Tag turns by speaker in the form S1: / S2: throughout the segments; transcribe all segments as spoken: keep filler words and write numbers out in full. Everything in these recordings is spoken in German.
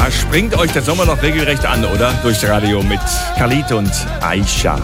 S1: Da springt euch der Sommer noch regelrecht an, oder? Durchs Radio mit Khalid und Aisha.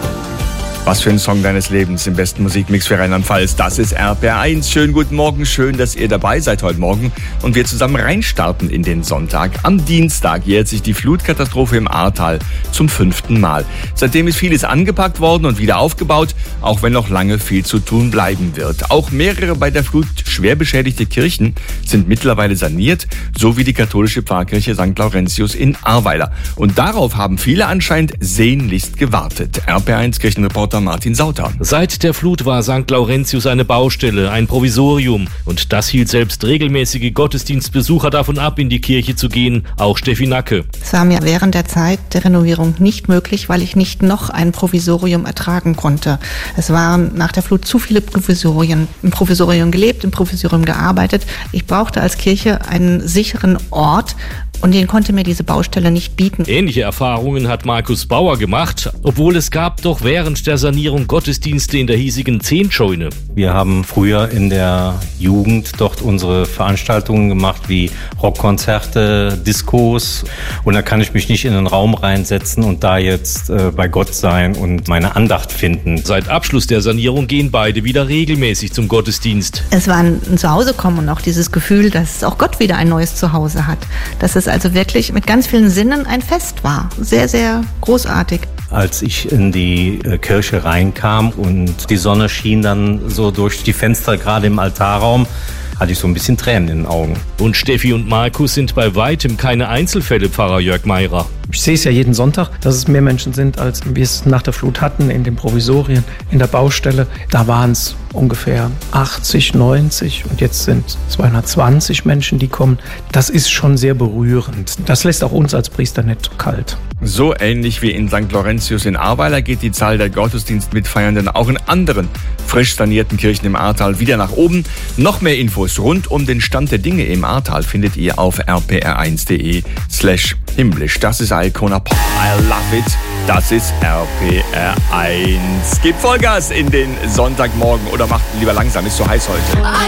S1: Was für ein Song deines Lebens im besten Musikmix für Rheinland-Pfalz. Das ist R P R eins. Schönen guten Morgen, schön, dass ihr dabei seid heute Morgen und wir zusammen reinstarten in den Sonntag. Am Dienstag jährt sich die Flutkatastrophe im Ahrtal zum fünften Mal. Seitdem ist vieles angepackt worden und wieder aufgebaut, auch wenn noch lange viel zu tun bleiben wird. Auch mehrere bei der Flut schwer beschädigte Kirchen sind mittlerweile saniert, so wie die katholische Pfarrkirche Sankt Laurentius in Ahrweiler. Und darauf haben viele anscheinend sehnlichst gewartet. R P R eins Kirchenreporter Martin Sauter.
S2: Seit der Flut war Sankt Laurentius eine Baustelle, ein Provisorium. Und das hielt selbst regelmäßige Gottesdienstbesucher davon ab, in die Kirche zu gehen, auch Steffi Nacke.
S3: Es war mir während der Zeit der Renovierung nicht möglich, weil ich nicht noch ein Provisorium ertragen konnte. Es waren nach der Flut zu viele Provisorien. Im Provisorium gelebt, im Provisorium gearbeitet. Ich brauchte als Kirche einen sicheren Ort, und den konnte mir diese Baustelle nicht bieten.
S2: Ähnliche Erfahrungen hat Markus Bauer gemacht, obwohl es gab doch während der Sanierung Gottesdienste in der hiesigen Zehntscheune.
S4: Wir haben früher in der Jugend dort unsere Veranstaltungen gemacht, wie Rockkonzerte, Diskos. Und da kann ich mich nicht in den Raum reinsetzen und da jetzt äh, bei Gott sein und meine Andacht finden.
S2: Seit Abschluss der Sanierung gehen beide wieder regelmäßig zum Gottesdienst.
S3: Es war ein Zuhause-kommen und auch dieses Gefühl, dass auch Gott wieder ein neues Zuhause hat. Dass es also wirklich mit ganz vielen Sinnen ein Fest war. Sehr, sehr großartig.
S4: Als ich in die Kirche reinkam und die Sonne schien dann so durch die Fenster, gerade im Altarraum, hatte ich so ein bisschen Tränen in den Augen.
S2: Und Steffi und Markus sind bei weitem keine Einzelfälle, Pfarrer Jörg Meirer.
S5: Ich sehe es ja jeden Sonntag, dass es mehr Menschen sind, als wir es nach der Flut hatten, in den Provisorien, in der Baustelle. Da waren es ungefähr achtzig, neunzig und jetzt sind zweihundertzwanzig Menschen, die kommen. Das ist schon sehr berührend. Das lässt auch uns als Priester nicht kalt.
S1: So ähnlich wie in Sankt Laurentius in Ahrweiler geht die Zahl der Gottesdienstmitfeiernden auch in anderen frisch sanierten Kirchen im Ahrtal wieder nach oben. Noch mehr Infos rund um den Stand der Dinge im Ahrtal findet ihr auf r p r eins punkt d e slash himmlisch. Das ist Icona Pop. I love it. Das ist R P R eins. Gebt Vollgas in den Sonntagmorgen oder macht lieber langsam, ist so heiß heute.